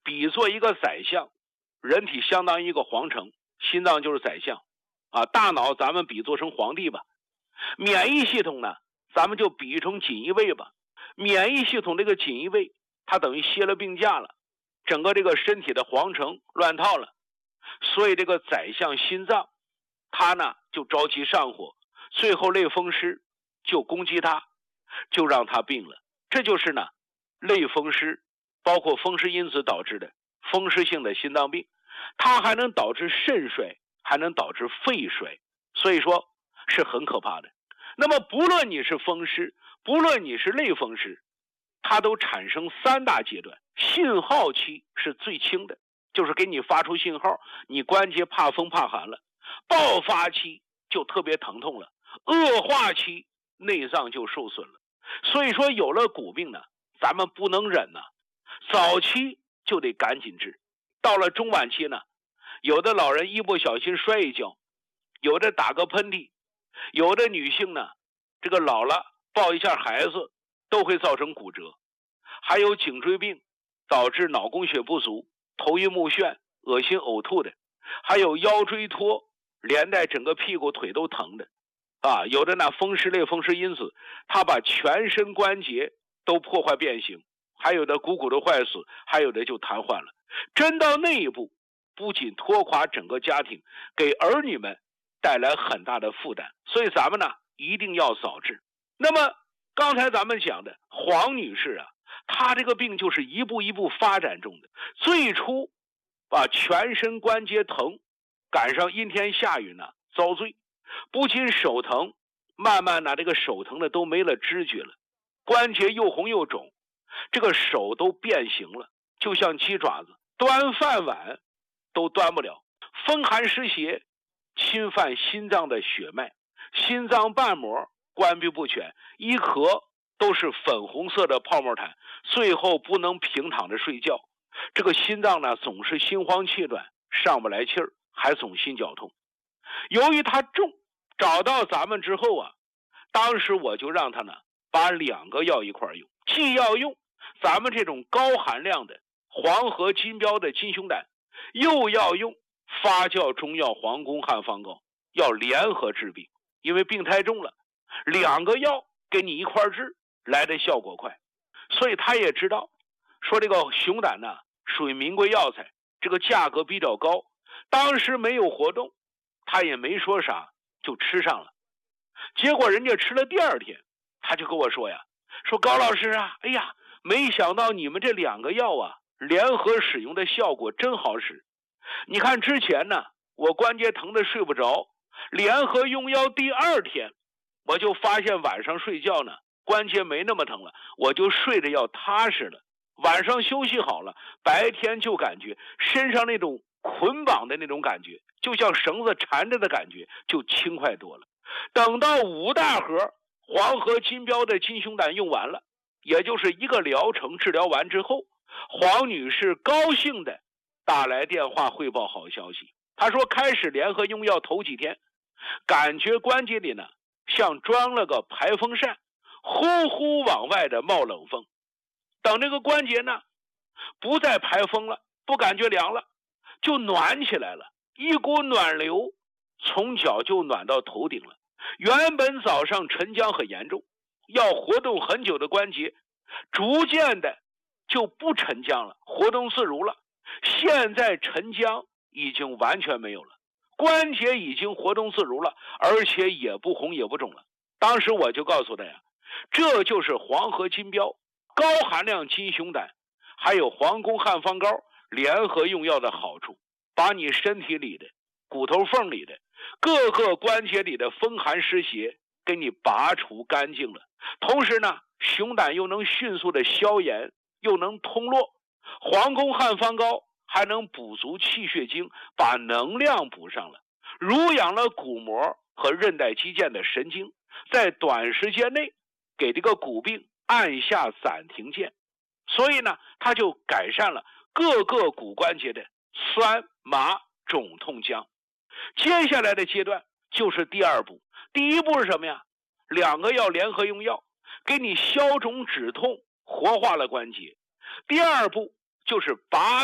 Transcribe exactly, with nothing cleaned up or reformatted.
比作一个宰相，人体相当于一个皇城，心脏就是宰相啊，大脑咱们比作成皇帝吧，免疫系统呢，咱们就比喻成锦衣卫吧。免疫系统这个锦衣卫，它等于歇了病假了，整个这个身体的皇城乱套了，所以这个宰相心脏，他呢就着急上火，最后类风湿就攻击他，就让他病了。这就是呢类风湿，包括风湿因子导致的风湿性的心脏病，它还能导致肾衰，还能导致肺衰，所以说是很可怕的。那么不论你是风湿，不论你是类风湿，它都产生三大阶段。信号期是最轻的，就是给你发出信号，你关节怕风怕寒了。爆发期就特别疼痛了，恶化期内脏就受损了。所以说有了骨病呢，咱们不能忍呐、啊，早期就得赶紧治。到了中晚期呢，有的老人一不小心摔一跤，有的打个喷嚏，有的女性呢，这个老了抱一下孩子都会造成骨折，还有颈椎病导致脑供血不足、头晕目眩、恶心呕吐的，还有腰椎脱，连带整个屁股腿都疼的啊，有的呢风湿类风湿因子，它把全身关节都破坏变形，还有的股骨头坏死，还有的就瘫痪了。真到那一步，不仅拖垮整个家庭，给儿女们带来很大的负担，所以咱们呢一定要早治。那么刚才咱们讲的黄女士啊，她这个病就是一步一步发展中的，最初把全身关节疼，赶上阴天下雨呢遭罪，不仅手疼，慢慢呢这个手疼的都没了知觉了，关节又红又肿，这个手都变形了，就像鸡爪子，端饭碗都端不了。风寒湿邪侵犯心脏的血脉，心脏瓣膜关闭不全，一咳都是粉红色的泡沫痰，最后不能平躺着睡觉。这个心脏呢总是心慌气短，上不来气儿，还总心绞痛。由于它重，找到咱们之后啊，当时我就让他呢把两个药一块用，既要用咱们这种高含量的黄河金标的金熊胆，又要用发酵中药黄宫汉方膏，要联合治病。因为病太重了，两个药给你一块治，来的效果快。所以他也知道说这个熊胆呢属于名贵药材，这个价格比较高，当时没有活动，他也没说啥就吃上了。结果人家吃了第二天，他就跟我说呀，说高老师啊，哎呀，没想到你们这两个药啊联合使用的效果真好使。你看之前呢我关节疼的睡不着，联合用药第二天我就发现晚上睡觉呢关节没那么疼了，我就睡着要踏实了，晚上休息好了，白天就感觉身上那种捆绑的那种感觉，就像绳子缠着的感觉就轻快多了。等到五大盒黄河金标的金熊胆用完了，也就是一个疗程治疗完之后，黄女士高兴的打来电话汇报好消息。她说开始联合用药头几天，感觉关节里呢像装了个排风扇，呼呼往外的冒冷风。等这个关节呢不再排风了，不感觉凉了，就暖起来了，一股暖流从脚就暖到头顶了。原本早上沉僵很严重，要活动很久的关节，逐渐的就不沉僵了，活动自如了。现在沉僵已经完全没有了，关节已经活动自如了，而且也不红也不肿了。当时我就告诉他呀，这就是黄河金标高含量金熊胆还有黄宫汉方膏联合用药的好处，把你身体里的骨头缝里的各个关节里的风寒湿邪给你拔除干净了。同时呢，熊胆又能迅速的消炎，又能通络，黄宫汉方膏还能补足气血精，把能量补上了，濡养了骨膜和韧带肌腱的神经，在短时间内给这个骨病按下暂停键，所以呢它就改善了各个骨关节的酸麻肿痛僵。接下来的阶段就是第二步，第一步是什么呀？两个药联合用药，给你消肿止痛，活化了关节。第二步就是拔